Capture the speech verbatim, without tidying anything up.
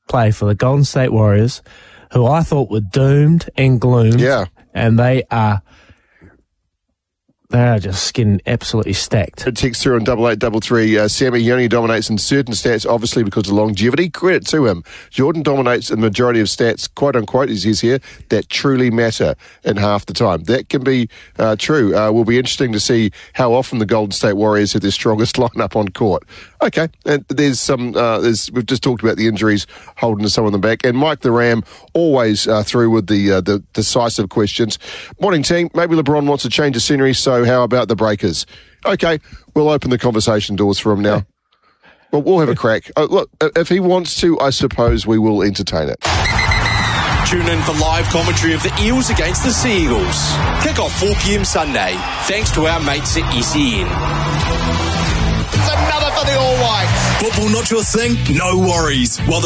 play for the Golden State Warriors, who I thought were doomed and gloomed. Yeah. And they are... They are just skin absolutely stacked. A text through on double eight double three. Uh, Sammy, he only dominates in certain stats, obviously because of longevity. Credit to him. Jordan dominates in the majority of stats, quote unquote, as he says here, that truly matter in half the time. That can be uh, true. Uh, will be interesting to see how often the Golden State Warriors have their strongest lineup on court. Okay, and there's some. Uh, there's, we've just talked about the injuries holding some of them back, and Mike the Ram always uh, through with the uh, the decisive questions. Morning team. Maybe LeBron wants to change the scenery, so how about the Breakers? Okay, we'll open the conversation doors for him now. Well, we'll have a crack. Oh, look, if he wants to, I suppose we will entertain it. Tune in for live commentary of the Eels against the Seagulls. Kick off four p.m. Sunday, thanks to our mates at S E N. It's another for the All Whites. Football not your thing? No worries. While the